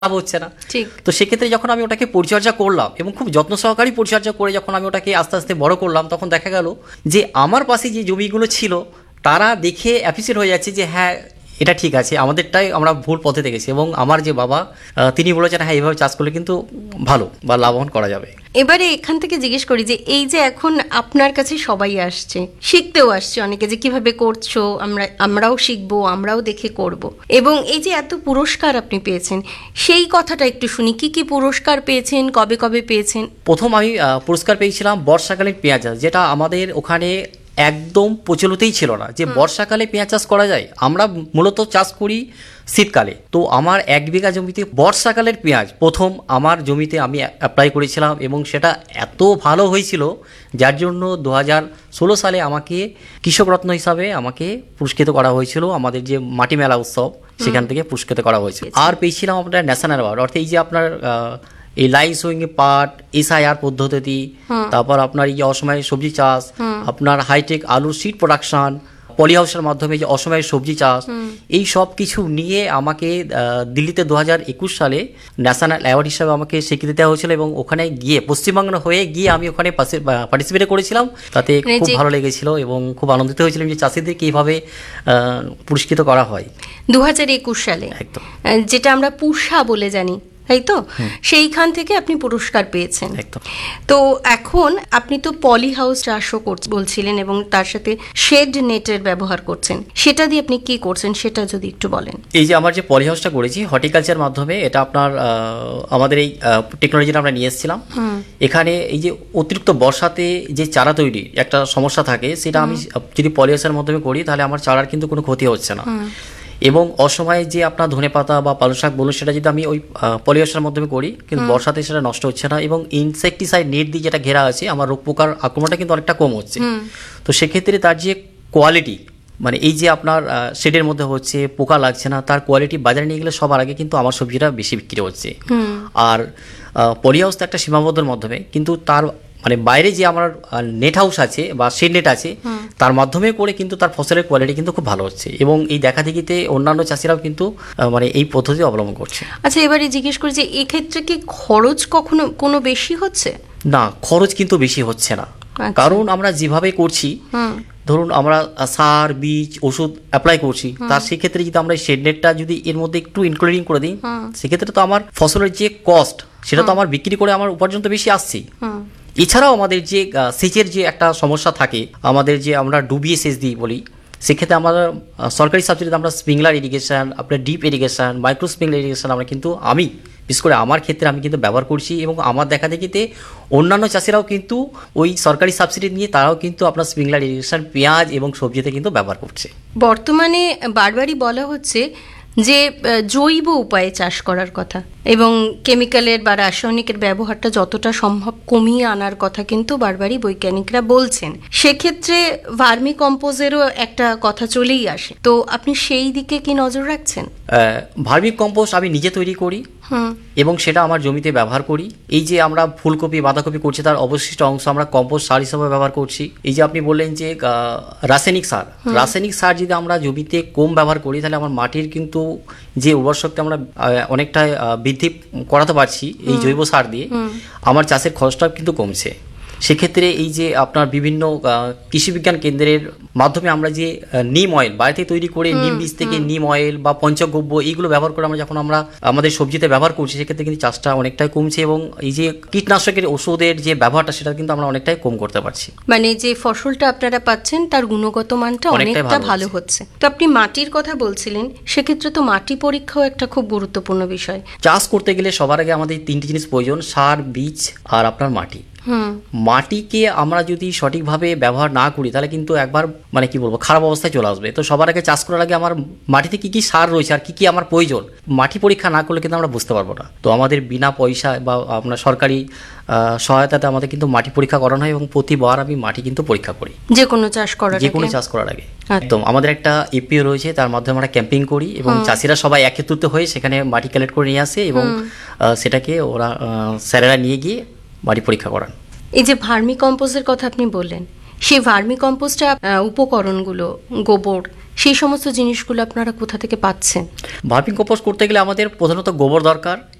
লাভ হচ্ছে না। ঠিক। তো সেক্ষেত্রে যখন আমি ওটাকে পরিচর্যা করলাম এবং খুব যত্ন সহকারে পরিচর্যা করে যখন আমি ওটাকে আস্তে আস্তে বড় করলাম, তখন দেখা গেল যে আমার পাশে যে জমিগুলো ছিল তারা দেখে অ্যাপ্রিসিয়েট হয়ে যাচ্ছে যে হ্যাঁ এটা ঠিক আছে, আমাদেরটাই আমরা ভুল পথে দেখেছি। এবং আমার যে বাবা তিনি বলেছেন হ্যাঁ এইভাবে চাষ করলে কিন্তু ভালো বা লাভবান করা যাবে। এবারে এখান থেকে জিজ্ঞেস করি যে এই যে এখন আপনার কাছে সবাই আসছে, শিখতেও আসছে অনেকে, যে কিভাবে করছো, আমরাও শিখবো, আমরাও দেখে করব, এবং এই যে এত পুরস্কার আপনি পেয়েছেন সেই কথাটা একটু শুনি। কি কি পুরস্কার পেয়েছেন, কবে কবে পেয়েছেন? প্রথম আমি পুরস্কার পেয়েছিলাম বর্ষাকালীন পেঁয়াজ চাষ, যেটা আমাদের ওখানে একদম প্রচলিতই ছিল না যে বর্ষাকালে পেঁয়াজ চাষ করা যায়। আমরা মূলত চাষ করি শীতকালে। তো আমার 1 বিঘা জমিতে বর্ষাকালের পেঁয়াজ প্রথম আমার জমিতে আমি অ্যাপ্লাই করেছিলাম এবং সেটা এত ভালো হয়েছিল যার জন্য 2016 সালে আমাকে কৃষক রত্ন হিসাবে আমাকে পুরস্কৃত করা হয়েছিল। আমাদের যে মাটি মেলা উৎসব সেখান থেকে পুরস্কৃত করা হয়েছিল। আর পেয়েছিলাম আপনার ন্যাশনাল অ্যাওয়ার্ড, অর্থাৎ এই যে আপনার এই লাইন সুইং পাট, SIR পদ্ধতি, তারপর আপনার এই যে অসময়ে সবজি চাষ, আপনার হাইটেক আলুর সিড প্রোডাকশন, পলিহাউসের মাধ্যমে যে অসময়ে সবজি চাষ, এই সব কিছু নিয়ে আমাকে দিল্লিতে 2021 সালে ন্যাশনাল অ্যাওয়ার্ড হিসাবে আমাকে স্বীকৃতি দেওয়া হয়েছিল। এবং ওখানে গিয়ে পশ্চিমবঙ্গ হয়ে গিয়ে আমি ওখানে পার্টিসিপেট করেছিলাম, তাতে খুব ভালো লেগেছিল এবং খুব আনন্দিত হয়েছিলাম যে চাষিদেরকে এইভাবে পুরস্কৃত করা হয়। 2021 সালে, একদম, যেটা আমরা পুষা বলে জানি, তাই তো? সেইখান থেকে আপনি পুরস্কার পেয়েছেন। একদম। তো এখন আপনি তো পলি হাউস চাষও বলছিলেন এবং তার সাথে শেড নেটের ব্যবহার করছেন, সেটা দিয়ে আপনি কি করছেন সেটা যদি একটু বলেন। এই যে আমার যে পলি হাউসটা করেছি হর্টিকালচার মাধ্যমে, এটা আপনার আমাদের এই টেকনোলজিটা আমরা নিয়ে এসেছিলাম। এখানে এই যে অতিরিক্ত বর্ষাতে যে চারা তৈরি একটা সমস্যা থাকে, সেটা আমি যদি পলি হাউসের মাধ্যমে করি তাহলে আমার চারার কিন্তু কোনো ক্ষতি হচ্ছে না। এবং অসময়ে যে আপনার ধনেপাতা বা পালং শাক বলুন, সেটা যদি আমি ওই পলিহাউসের মাধ্যমে করি কিন্তু বর্ষাতে সেটা নষ্ট হচ্ছে না। এবং ইনসেকটিসাইড নেট দিয়ে যেটা ঘেরা আছে, আমার রোগ পোকার আক্রমণটা কিন্তু অনেকটা কম হচ্ছে। তো সেক্ষেত্রে তার যে কোয়ালিটি, মানে এই যে আপনার শেডের মধ্যে হচ্ছে, পোকা লাগছে না, তার কোয়ালিটি বাজারে নিয়ে গেলে সবার আগে কিন্তু আমার সবজিটা বেশি বিক্রি হচ্ছে। আর পলিহাউস তো একটা সীমাবদ্ধের মাধ্যমে, কিন্তু তার মানে বাইরে যে আমার নেট হাউস আছে বা শেড নেট আছে, তার মাধ্যমে করে কিন্তু তার ফসলের কোয়ালিটি কিন্তু খুব ভালো হচ্ছে। এবং এই দেখা দেখিতে অন্যান্য চাষিরাও কিন্তু মানে এই পদ্ধতি অবলম্বন করছে। আচ্ছা, এবারে জিজ্ঞেস করি যে এক্ষেত্রে কি খরচ কখনো কোনো বেশি হচ্ছে? না, খরচ কিন্তু বেশি হচ্ছে না। কারণ আমরা যেভাবে করছি, ধরুন আমরা সার, বীজ, ওষুধ অ্যাপ্লাই করছি, তার সেক্ষেত্রে যদি আমরা শেড নেটটা যদি এর মধ্যে একটু ইনক্লুডিং করে দিই, সেক্ষেত্রে তো আমার ফসলের যে কস্ট সেটা তো আমার বিক্রি করে আমার উপার্জন তো বেশি আসছে। এছাড়াও আমাদের যে সেচের যে একটা সমস্যা থাকে, আমাদের যে আমরা ডুবিয়ে সেচ দিই বলি, সেক্ষেত্রে আমরা সরকারি সাবসিডিতে আমরা স্প্রিংলার ইরিগেশন, আপনার deep irrigation, micro sprinkler irrigation আমরা কিন্তু আমি বিশেষ করে আমার ক্ষেত্রে আমি কিন্তু ব্যবহার করছি। এবং আমার দেখা দেখিতে অন্যান্য চাষিরাও কিন্তু ওই সরকারি সাবসিডি নিয়ে তারাও কিন্তু আপনার স্প্রিংলার ইরিগেশন পেঁয়াজ এবং সবজিতে কিন্তু ব্যবহার করছে। বর্তমানে বারবারই বলা হচ্ছে যে জৈব উপায়ে চাষ করার কথা এবং কেমিক্যালের বা রাসায়নিকের ব্যবহারটা যতটা সম্ভব কমিয়ে আনার কথা কিন্তু বারবারই বৈজ্ঞানিকরা বলছেন। সেক্ষেত্রে ভার্মি কম্পোজেরও একটা কথা চলেই আসে। তো আপনি সেই দিকে কি নজর রাখছেন? ভার্মি কম্পোস্ট আমি নিজে তৈরি করি এবং সেটা আমার জমিতে ব্যবহার করি। এই যে আমরা ফুলকপি, বাঁধাকপি করছি, তার অবশিষ্ট অংশ আমরা কম্পোস্ট সার হিসেবে ব্যবহার করছি। এই যে আপনি বললেন যে রাসায়নিক সার যদি আমরা জমিতে কম ব্যবহার করি, তাহলে আমার মাটির কিন্তু যে উর্বর শক্তি আমরা অনেকটা বৃদ্ধি করাতে পারছি এই জৈব সার দিয়ে, আমার চাষের খরচটা কিন্তু কমছে। সেক্ষেত্রে এই যে আপনার বিভিন্ন কৃষি বিজ্ঞান কেন্দ্রের মাধ্যমে আমরা যে নিম অয়েল বাড়িতে তৈরি করে, নিম বীজ থেকে নিম অয়েল বা পঞ্চগব্য এইগুলো ব্যবহার করে আমরা যখন আমরা আমাদের সবজিতে ব্যবহার করছি, সেক্ষেত্রে কিন্তু চাষটা অনেকটাই কমছে। এবং এই যে কীটনাশকের ওষুধের যে ব্যবহারটা, সেটা কিন্তু আমরা অনেকটাই কম করতে পারছি। মানে যে ফসলটা আপনারা পাচ্ছেন তার গুণগত মানটা অনেকটা ভালো হচ্ছে। তো আপনি মাটির কথা বলছিলেন, সেক্ষেত্রে তো মাটি পরীক্ষাও একটা খুব গুরুত্বপূর্ণ বিষয়। চাষ করতে গেলে সবার আগে আমাদের 3টি জিনিস প্রয়োজন: সার, বীজ আর আপনার মাটি। মাটিকে আমরা যদি সঠিকভাবে ব্যবহার না করি তাহলে কিন্তু একবার মানে কি বলবো খারাপ অবস্থায় চলে আসবে। তো সবার আগে চাষ করার আগে আমার মাটিতে কি কি সার রয়েছে আর কি কি আমার প্রয়োজন, মাটি পরীক্ষা না করলে কিন্তু আমরা বুঝতে পারবো না। তো আমাদের বিনা পয়সা বা আপনার সরকারি সহায়তাতে আমাদের কিন্তু মাটি পরীক্ষা করানো হয় এবং প্রতিবার আমি মাটি কিন্তু পরীক্ষা করি যে কোনো চাষ করার আগে। একদম, আমাদের একটা এপিও রয়েছে, তার মাধ্যমে আমরা ক্যাম্পিং করি এবং চাষিরা সবাই একত্রিত হয়ে সেখানে মাটি কালেক্ট করে নিয়ে আসে এবং সেটাকে ওরা স্যারেরা নিয়ে গিয়ে মাটি পরীক্ষা করান। এই যে ভার্মি কম্পোস্টের কথা আপনি বললেন, সেই ভার্মি কম্পোস্টের উপকরণগুলো, গোবর, সেই সমস্ত জিনিসগুলো আপনারা কোথা থেকে পাচ্ছেন? ভার্মি কম্পোস্ট করতে গেলে আমাদের প্রধানত গোবর দরকার